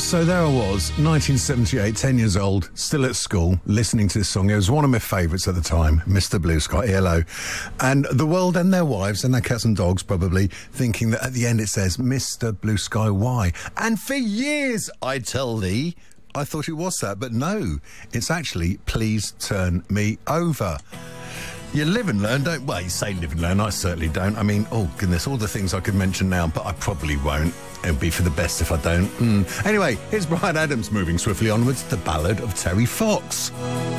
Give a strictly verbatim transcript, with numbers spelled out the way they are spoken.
So there I was, nineteen seventy-eight, ten years old, still at school, listening to this song. It was one of my favourites at the time, Mister Blue Sky, E L O. And the world and their wives and their cats and dogs probably thinking that at the end it says, Mister Blue Sky, why? And for years, I tell thee, I thought it was that, but no, it's actually, please turn me over. You live and learn, don't... Well, you say live and learn, I certainly don't. I mean, oh, goodness, all the things I could mention now, but I probably won't. It'll be for the best if I don't. Mm. Anyway, here's Bryan Adams moving swiftly onwards, The Ballad of Terry Fox.